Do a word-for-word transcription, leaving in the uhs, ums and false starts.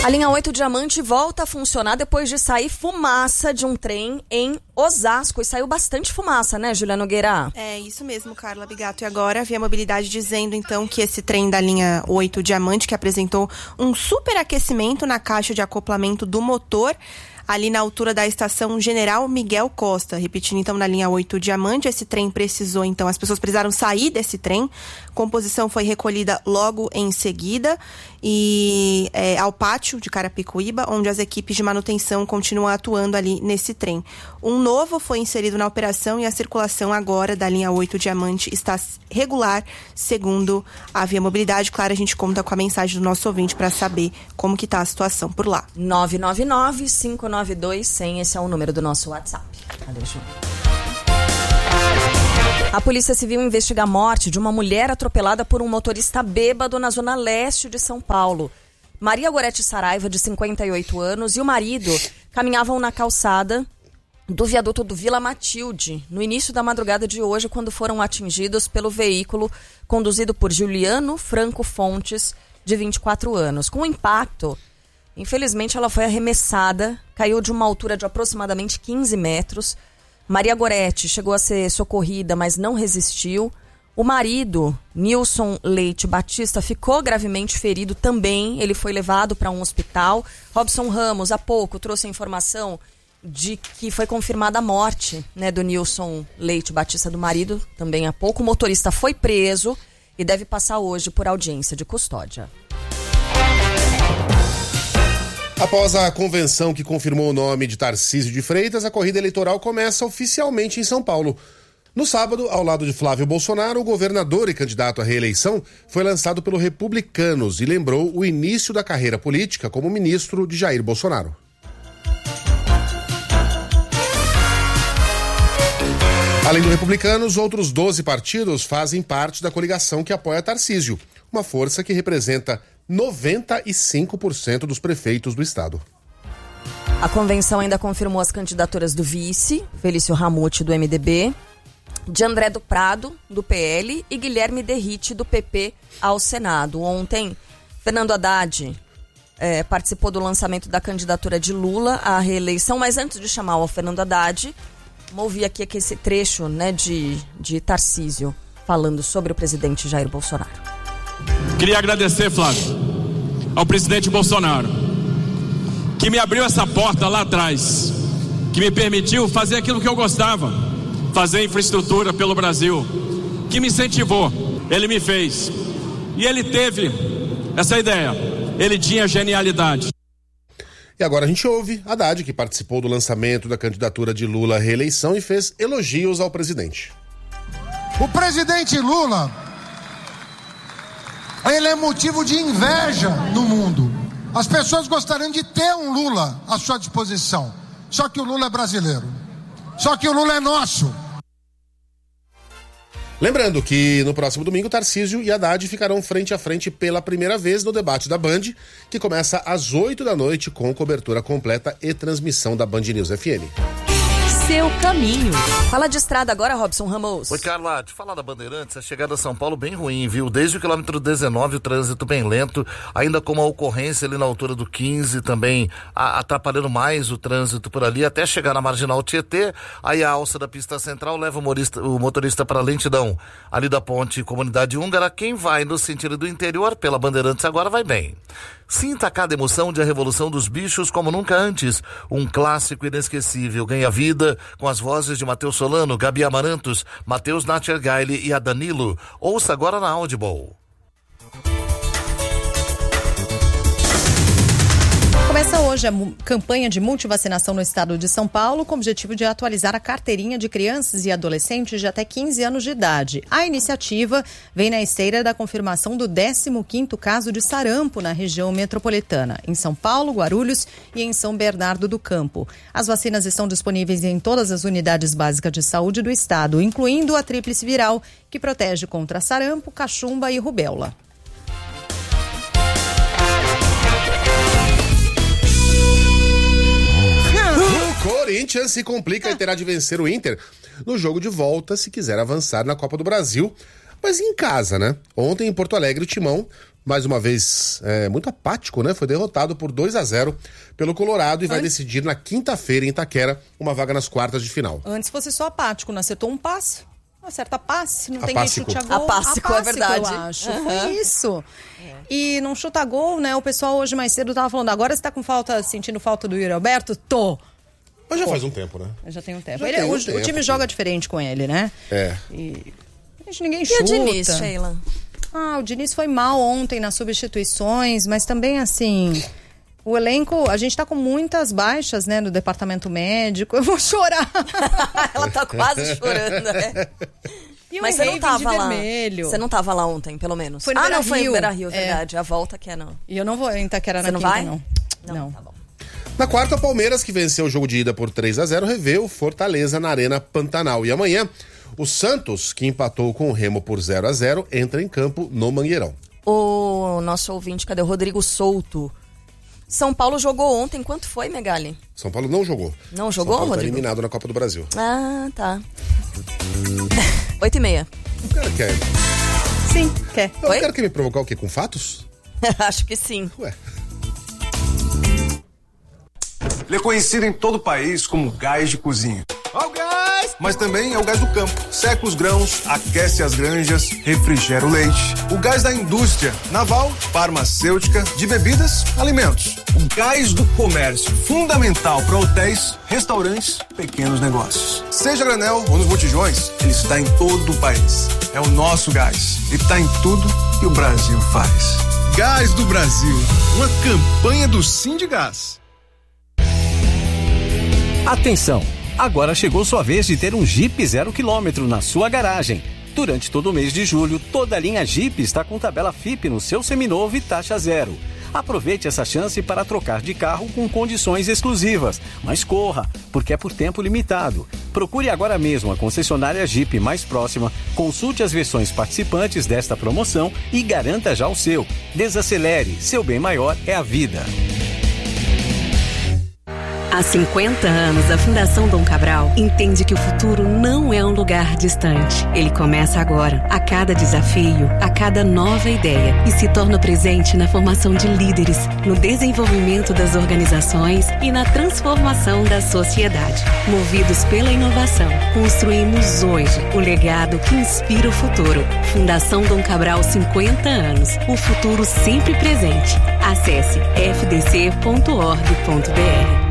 A linha oito Diamante volta a funcionar depois de sair fumaça de um trem em Osasco. E saiu bastante fumaça, né, Julia Nogueira? É isso mesmo, Carla Bigato. E agora a Via Mobilidade dizendo, então, que esse trem da linha oito Diamante, que apresentou um superaquecimento na caixa de acoplamento do motor, ali na altura da estação General Miguel Costa. Repetindo, então, na linha oito Diamante, esse trem precisou, então, as pessoas precisaram sair desse trem. Composição foi recolhida logo em seguida e é, ao pátio de Carapicuíba, onde as equipes de manutenção continuam atuando ali nesse trem. Um novo foi inserido na operação e a circulação agora da linha oito Diamante está regular, segundo a Via Mobilidade. Claro, a gente conta com a mensagem do nosso ouvinte para saber como que está a situação por lá. nove nove nove, cinco nove dois, cem, esse é o número do nosso WhatsApp. Cadê, Ju? A Polícia Civil investiga a morte de uma mulher atropelada por um motorista bêbado na zona leste de São Paulo. Maria Gorete Saraiva, de cinquenta e oito anos, e o marido caminhavam na calçada do viaduto do Vila Matilde, no início da madrugada de hoje, quando foram atingidos pelo veículo conduzido por Juliano Franco Fontes, de vinte e quatro anos. Com o impacto, infelizmente ela foi arremessada, caiu de uma altura de aproximadamente quinze metros. Maria Gorete chegou a ser socorrida, mas não resistiu. O marido, Nilson Leite Batista, ficou gravemente ferido também. Ele foi levado para um hospital. Robson Ramos, há pouco, trouxe a informação de que foi confirmada a morte, né, do Nilson Leite Batista, do marido, também há pouco. O motorista foi preso e deve passar hoje por audiência de custódia. Após a convenção que confirmou o nome de Tarcísio de Freitas, a corrida eleitoral começa oficialmente em São Paulo. No sábado, ao lado de Flávio Bolsonaro, o governador e candidato à reeleição foi lançado pelo Republicanos e lembrou o início da carreira política como ministro de Jair Bolsonaro. Além do Republicanos, outros doze partidos fazem parte da coligação que apoia Tarcísio, uma força que representa noventa e cinco por cento dos prefeitos do estado. A convenção ainda confirmou as candidaturas do vice, Felício Ramute, do M D B, de André do Prado, do P L, e Guilherme Derrite, do P P, ao Senado. Ontem, Fernando Haddad é, participou do lançamento da candidatura de Lula à reeleição, mas antes de chamar o Fernando Haddad, vamos ouvir aqui esse trecho, né, de, de Tarcísio falando sobre o presidente Jair Bolsonaro. Queria agradecer, Flávio, ao presidente Bolsonaro, que me abriu essa porta lá atrás, que me permitiu fazer aquilo que eu gostava, fazer infraestrutura pelo Brasil, que me incentivou, ele me fez. E ele teve essa ideia, ele tinha genialidade. E agora a gente ouve Haddad, que participou do lançamento da candidatura de Lula à reeleição e fez elogios ao presidente. O presidente Lula, ele é motivo de inveja no mundo. As pessoas gostariam de ter um Lula à sua disposição. Só que o Lula é brasileiro. Só que o Lula é nosso. Lembrando que no próximo domingo, Tarcísio e Haddad ficarão frente a frente pela primeira vez no debate da Band, que começa às oito da noite com cobertura completa e transmissão da Band News F M. Seu caminho. Fala de estrada agora, Robson Ramos. Oi, Carla, te falar da Bandeirantes, a chegada a São Paulo bem ruim, viu? Desde o quilômetro dezenove, o trânsito bem lento, ainda com uma ocorrência ali na altura do quinze, também a, atrapalhando mais o trânsito por ali, até chegar na Marginal Tietê. Aí a alça da pista central leva o motorista, o motorista para a lentidão ali da ponte Comunidade Húngara. Quem vai no sentido do interior pela Bandeirantes agora vai bem. Sinta cada emoção de A Revolução dos Bichos como nunca antes. Um clássico inesquecível ganha vida com as vozes de Matheus Solano, Gabi Amarantos, Matheus Natchergaile e a Danilo. Ouça agora na Audible. Começa hoje a campanha de multivacinação no estado de São Paulo com o objetivo de atualizar a carteirinha de crianças e adolescentes de até quinze anos de idade. A iniciativa vem na esteira da confirmação do décimo quinto caso de sarampo na região metropolitana, em São Paulo, Guarulhos e em São Bernardo do Campo. As vacinas estão disponíveis em todas as unidades básicas de saúde do estado, incluindo a tríplice viral, que protege contra sarampo, cachumba e rubéola. Corinthians se complica e terá de vencer o Inter no jogo de volta se quiser avançar na Copa do Brasil, mas em casa, né? Ontem em Porto Alegre o Timão mais uma vez, é, muito apático, né? Foi derrotado por dois a zero pelo Colorado e vai Antes... decidir na quinta-feira em Itaquera uma vaga nas quartas de final. Antes fosse só apático, não acertou um passe. Acerta passe, não tem Apássico. quem chute a gol. Apássico, é verdade. Eu acho. Uhum. Foi isso. É. E não chuta gol, né? O pessoal hoje mais cedo tava falando, agora você tá com falta, sentindo falta do Yuri Alberto? Tô. Mas já Pô. faz um tempo, né? Já tem um tempo. Já Ele, tem um o, tempo, o time sim. joga diferente com ele, né? É. E gente, ninguém E chuta. o Diniz, Sheila? Ah, o Diniz foi mal ontem nas substituições, mas também assim... O elenco, a gente tá com muitas baixas, né, no departamento médico. Eu vou chorar. Ela tá quase chorando, né? E Mas você não tava lá. Vermelho. Você não tava lá ontem, pelo menos. Foi no ah, Beira não, foi Rio. no Beira-Rio, É. verdade. A volta que é não. E eu não vou em Itaquera na Você não quinta, vai? não. Não, Não. tá bom. Na quarta, o Palmeiras, que venceu o jogo de ida por três a zero, revê o Fortaleza na Arena Pantanal. E amanhã, o Santos, que empatou com o Remo por zero a zero, entra em campo no Mangueirão. O nosso ouvinte, cadê? O Rodrigo Souto. São Paulo jogou ontem. Quanto foi, Megali? São Paulo não jogou. Não jogou, São Paulo Rodrigo? tá eliminado na Copa do Brasil. Ah, tá. Oito e meia. O cara quer... Sim, quer. O Oi? cara quer me provocar o quê? Com fatos? Acho que sim. Ué. Ele é conhecido em todo o país como gás de cozinha. Ó o gás! Mas também é o gás do campo. Seca os grãos, aquece as granjas, refrigera o leite. O gás da indústria naval, farmacêutica, de bebidas, alimentos. O gás do comércio, fundamental para hotéis, restaurantes, pequenos negócios. Seja a granel ou nos botijões, ele está em todo o país. É o nosso gás. E está em tudo que o Brasil faz. Gás do Brasil, uma campanha do Sindigás. Atenção! Agora chegou sua vez de ter um Jeep zero quilômetro na sua garagem. Durante todo o mês de julho, toda a linha Jeep está com tabela F I P no seu seminovo e taxa zero. Aproveite essa chance para trocar de carro com condições exclusivas. Mas corra, porque é por tempo limitado. Procure agora mesmo a concessionária Jeep mais próxima, consulte as versões participantes desta promoção e garanta já o seu. Desacelere, seu bem maior é a vida. Há cinquenta anos, a Fundação Dom Cabral entende que o futuro não é um lugar distante. Ele começa agora, a cada desafio, a cada nova ideia, e se torna presente na formação de líderes, no desenvolvimento das organizações e na transformação da sociedade. Movidos pela inovação, construímos hoje o legado que inspira o futuro. Fundação Dom Cabral, cinquenta anos. O futuro sempre presente. Acesse f d c ponto org ponto b r.